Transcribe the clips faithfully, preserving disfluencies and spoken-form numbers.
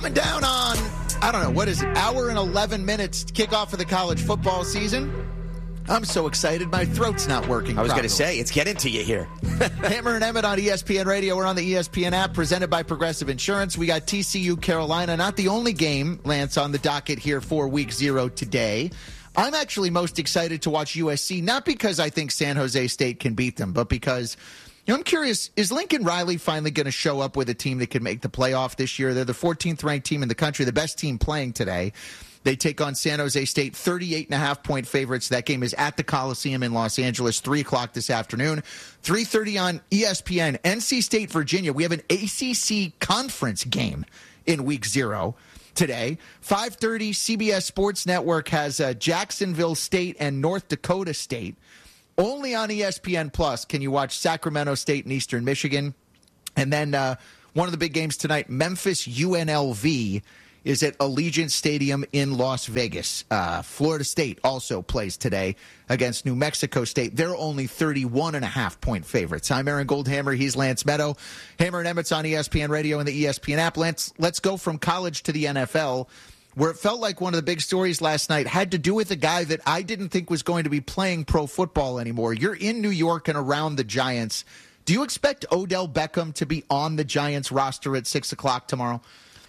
Coming down on, I don't know, what is it, hour and eleven minutes to kick off of the college football season. I'm so excited, my throat's not working I was going to properly. say, it's getting to you here. Hammer and Emmett on E S P N Radio. We're on the E S P N app, presented by Progressive Insurance. We got T C U Carolina, not the only game, Lance, on the docket here for week zero today. I'm actually most excited to watch U S C, not because I think San Jose State can beat them, but because, you know, I'm curious, is Lincoln Riley finally going to show up with a team that can make the playoff this year? They're the fourteenth ranked team in the country, the best team playing today. They take on San Jose State, thirty-eight and a half point favorites. That game is at the Coliseum in Los Angeles, three o'clock this afternoon. three thirty on E S P N. N C State, Virginia. We have an A C C conference game in week zero today. five thirty, C B S Sports Network has uh, Jacksonville State and North Dakota State. Only on E S P N Plus can you watch Sacramento State and Eastern Michigan. And then uh, one of the big games tonight, Memphis U N L V is at Allegiant Stadium in Las Vegas. Uh, Florida State also plays today against New Mexico State. They're only thirty-one and a half point favorites. I'm Aaron Goldhammer. He's Lance Meadow. Hammer and Emmett's on E S P N Radio and the E S P N app. Lance, let's go from college to the N F L, where it felt like one of the big stories last night had to do with a guy that I didn't think was going to be playing pro football anymore. You're in New York and around the Giants. Do you expect Odell Beckham to be on the Giants roster at six o'clock tomorrow?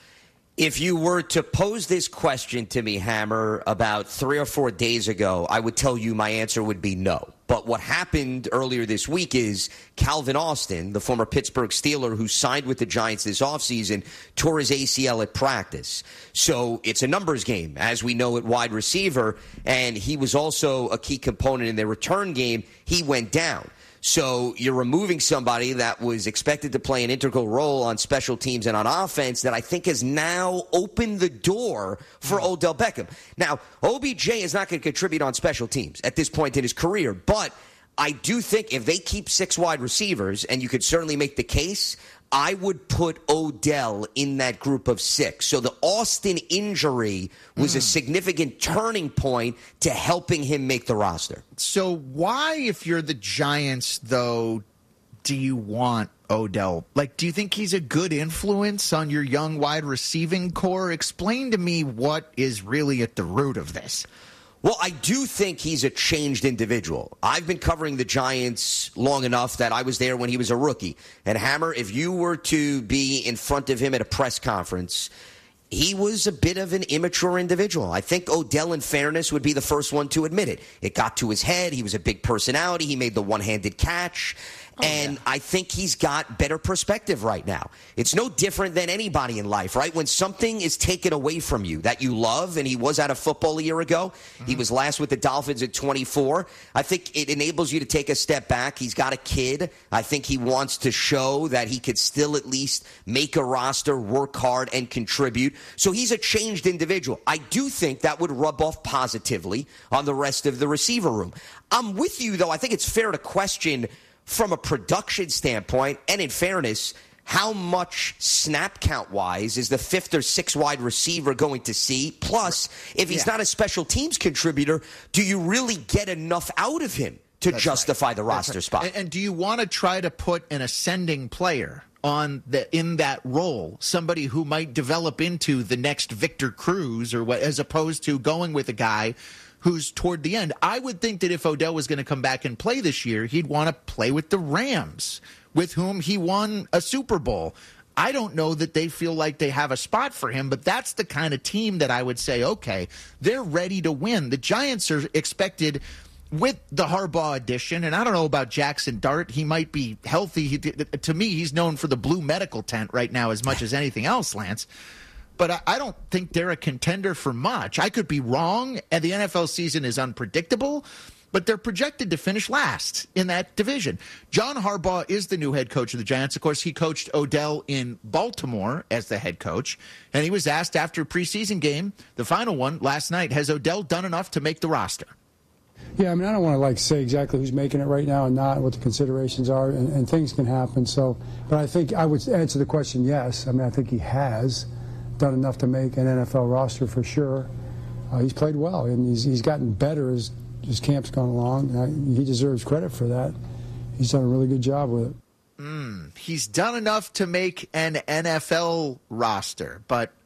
If you were to pose this question to me, Hammer, about three or four days ago, I would tell you my answer would be no. But what happened earlier this week is Calvin Austin, the former Pittsburgh Steeler who signed with the Giants this offseason, tore his A C L at practice. So it's a numbers game, as we know, at wide receiver. And he was also a key component in their return game. He went down. So you're removing somebody that was expected to play an integral role on special teams and on offense that I think has now opened the door for mm. Odell Beckham. Now, O B J is not going to contribute on special teams at this point in his career, but I do think if they keep six wide receivers, and you could certainly make the case, I would put Odell in that group of six. So the Austin injury was mm. a significant turning point to helping him make the roster. So why, if you're the Giants, though, do you want Odell? Like, do you think he's a good influence on your young wide receiving core? Explain to me what is really at the root of this. Well, I do think he's a changed individual. I've been covering the Giants long enough that I was there when he was a rookie. And Hammer, if you were to be in front of him at a press conference, he was a bit of an immature individual. I think Odell, in fairness, would be the first one to admit it. It got to his head. He was a big personality. He made the one-handed catch. Oh, and yeah. I think he's got better perspective right now. It's no different than anybody in life, right? When something is taken away from you that you love, and he was out of football a year ago, mm-hmm. he was last with the Dolphins at twenty-four. I think it enables you to take a step back. He's got a kid. I think he wants to show that he could still at least make a roster, work hard, and contribute. So he's a changed individual. I do think that would rub off positively on the rest of the receiver room. I'm with you, though. I think it's fair to question from a production standpoint, and in fairness, how much snap count-wise is the fifth or sixth wide receiver going to see? Plus, if he's yeah. not a special teams contributor, do you really get enough out of him to That's justify right. the roster right. spot? And, and do you want to try to put an ascending player on the in that role, somebody who might develop into the next Victor Cruz, or what, as opposed to going with a guy who's toward the end? I would think that if Odell was going to come back and play this year, he'd want to play with the Rams, with whom he won a Super Bowl. I don't know that they feel like they have a spot for him, but that's the kind of team that I would say, okay, they're ready to win. The Giants are expected, with the Harbaugh addition, and I don't know about Jackson Dart. He might be healthy. He, to me, he's known for the blue medical tent right now as much as anything else, Lance. But I don't think they're a contender for much. I could be wrong, and the N F L season is unpredictable, but they're projected to finish last in that division. John Harbaugh is the new head coach of the Giants. Of course, he coached Odell in Baltimore as the head coach, and he was asked after a preseason game, the final one last night, has Odell done enough to make the roster? Yeah, I mean, I don't want to like say exactly who's making it right now and not, what the considerations are, and, and things can happen. So, but I think I would answer the question yes. I mean, I think he has done enough to make an N F L roster for sure. Uh, he's played well, and he's he's gotten better as his camp's gone along. I, he deserves credit for that. He's done a really good job with it. Mm, he's done enough to make an N F L roster, but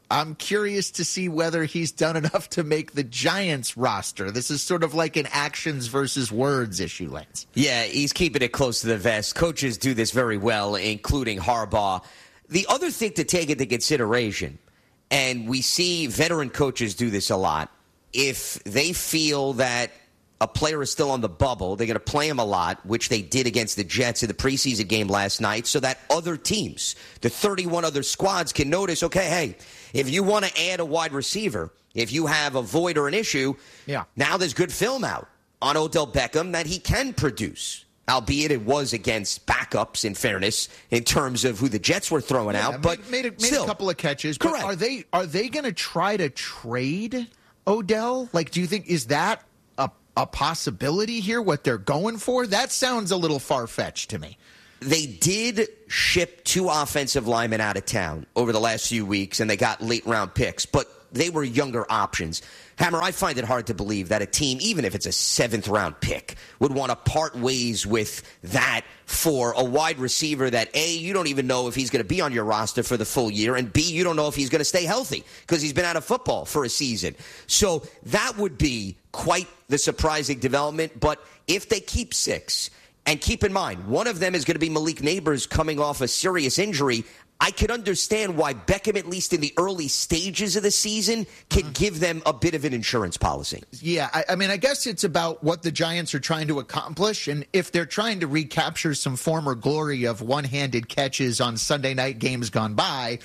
I'm curious to see whether he's done enough to make the Giants roster. This is sort of like an actions versus words issue, Lance. Yeah, he's keeping it close to the vest. Coaches do this very well, including Harbaugh. The other thing to take into consideration, and we see veteran coaches do this a lot, if they feel that a player is still on the bubble, they're going to play him a lot, which they did against the Jets in the preseason game last night, so that other teams, the thirty-one other squads, can notice, okay, hey, if you want to add a wide receiver, if you have a void or an issue, yeah. now there's good film out on Odell Beckham that he can produce, albeit it was against backups, in fairness, in terms of who the Jets were throwing yeah, out. But made, made, a, made still, a couple of catches. But correct. Are they, are they going to try to trade Odell? Like, do you think, is that a a possibility here, what they're going for? That sounds a little far-fetched to me. They did ship two offensive linemen out of town over the last few weeks, and they got late-round picks, but they were younger options. Hammer, I find it hard to believe that a team, even if it's a seventh-round pick, would want to part ways with that for a wide receiver that, A, you don't even know if he's going to be on your roster for the full year, and B, you don't know if he's going to stay healthy because he's been out of football for a season. So that would be quite the surprising development. But if they keep six, and keep in mind, one of them is going to be Malik Neighbors coming off a serious injury, I could understand why Beckham, at least in the early stages of the season, can mm-hmm. give them a bit of an insurance policy. Yeah, I, I mean, I guess it's about what the Giants are trying to accomplish. And if they're trying to recapture some former glory of one-handed catches on Sunday night games gone by,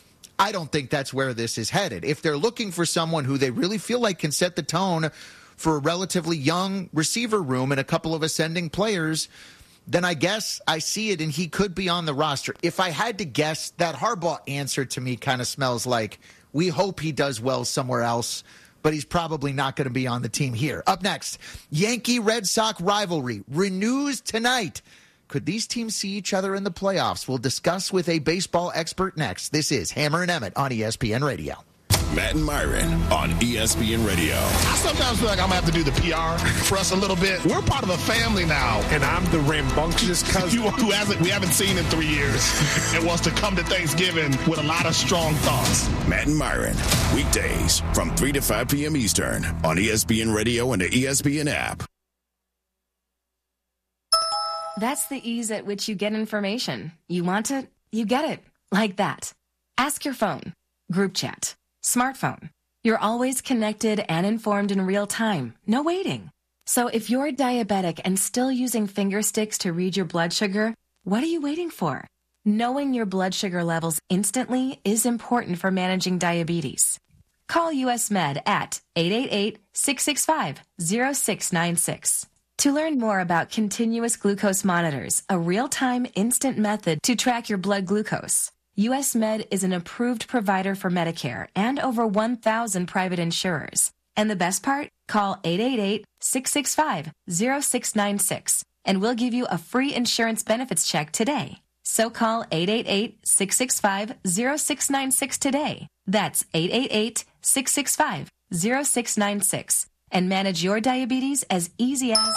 I don't think that's where this is headed. If they're looking for someone who they really feel like can set the tone for a relatively young receiver room and a couple of ascending players, then I guess I see it, and he could be on the roster. If I had to guess, that Harbaugh answer to me kind of smells like we hope he does well somewhere else, but he's probably not going to be on the team here. Up next, Yankee-Red Sox rivalry renews tonight. Could these teams see each other in the playoffs? We'll discuss with a baseball expert next. This is Hammer and Emmett on E S P N Radio. Matt and Myron on E S P N Radio. I sometimes feel like I'm going to have to do the P R for us a little bit. We're part of a family now. And I'm the rambunctious cousin who hasn't, we haven't seen in three years and wants to come to Thanksgiving with a lot of strong thoughts. Matt and Myron, weekdays from three to five p.m. Eastern on E S P N Radio and the E S P N app. That's the ease at which you get information. You want it, you get it. Like that. Ask your phone. Group chat. Smartphone. You're always connected and informed in real time. No waiting. So if you're diabetic and still using finger sticks to read your blood sugar, what are you waiting for? Knowing your blood sugar levels instantly is important for managing diabetes. Call U S Med at eight eight eight, six six five, zero six nine six. To learn more about continuous glucose monitors, a real-time instant method to track your blood glucose, U S Med is an approved provider for Medicare and over one thousand private insurers. And the best part? Call eight eight eight, six six five, zero six nine six and we'll give you a free insurance benefits check today. So call eight eight eight, six six five, zero six nine six today. That's eight eight eight, six six five, zero six nine six and manage your diabetes as easy as...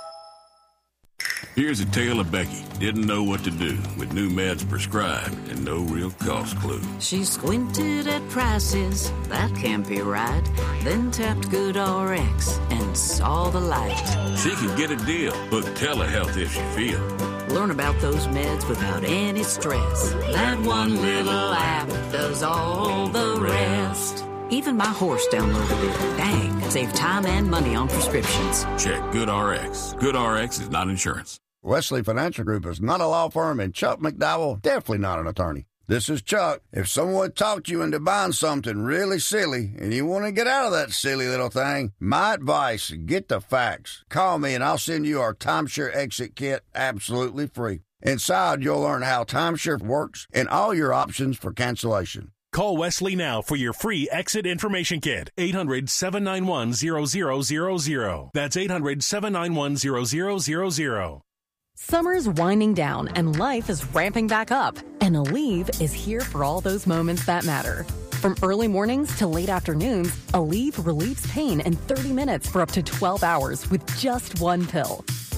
Here's a tale of Becky. Didn't know what to do with new meds prescribed and no real cost clue. She squinted at prices, that can't be right. Then tapped GoodRx and saw the light. She can get a deal. Book telehealth if she feels. Learn about those meds without any stress. That one little app does all the rest. Even my horse downloaded it. Dang, save time and money on prescriptions. Check GoodRx. GoodRx is not insurance. Wesley Financial Group is not a law firm, and Chuck McDowell definitely not an attorney. This is Chuck. If someone talked you into buying something really silly and you want to get out of that silly little thing, my advice, get the facts. Call me and I'll send you our timeshare exit kit absolutely free. Inside, you'll learn how timeshare works and all your options for cancellation. Call Wesley now for your free exit information kit. eight hundred, seven nine one, zero zero zero zero. That's eight hundred, seven nine one, zero zero zero zero. Summer's winding down and life is ramping back up. And Aleve is here for all those moments that matter. From early mornings to late afternoons, Aleve relieves pain in thirty minutes for up to twelve hours with just one pill.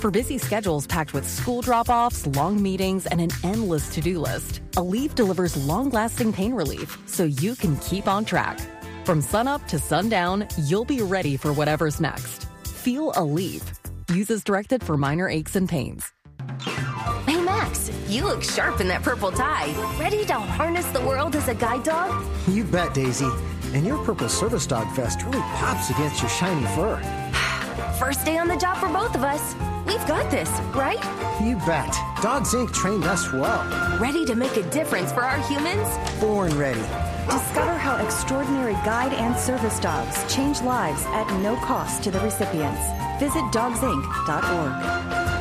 For busy schedules packed with school drop-offs, long meetings, and an endless to-do list, Aleve delivers long-lasting pain relief so you can keep on track. From sunup to sundown, you'll be ready for whatever's next. Feel Aleve. Use as directed for minor aches and pains. Hey, Max, you look sharp in that purple tie. Ready to harness the world as a guide dog? You bet, Daisy. And your purple service dog vest really pops against your shiny fur. First day on the job for both of us. We've got this, right? You bet. Dogs Incorporated trained us well. Ready to make a difference for our humans? Born ready. Discover how extraordinary guide and service dogs change lives at no cost to the recipients. Visit dogs inc dot org.